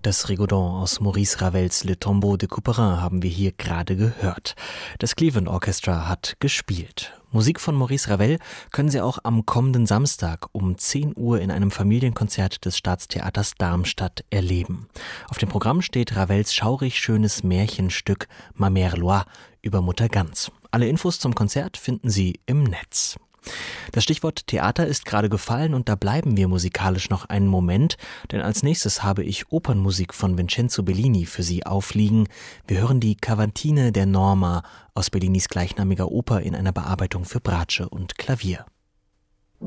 Das Rigodon aus Maurice Ravels Le Tombeau de Couperin haben wir hier gerade gehört. Das Cleveland Orchestra hat gespielt. Musik von Maurice Ravel können Sie auch am kommenden Samstag um 10 Uhr in einem Familienkonzert des Staatstheaters Darmstadt erleben. Auf dem Programm steht Ravels schaurig schönes Märchenstück Ma Mère Loire über Mutter Gans. Alle Infos zum Konzert finden Sie im Netz. Das Stichwort Theater ist gerade gefallen und da bleiben wir musikalisch noch einen Moment, denn als nächstes habe ich Opernmusik von Vincenzo Bellini für Sie aufliegen. Wir hören die Cavantine der Norma aus Bellinis gleichnamiger Oper in einer Bearbeitung für Bratsche und Klavier.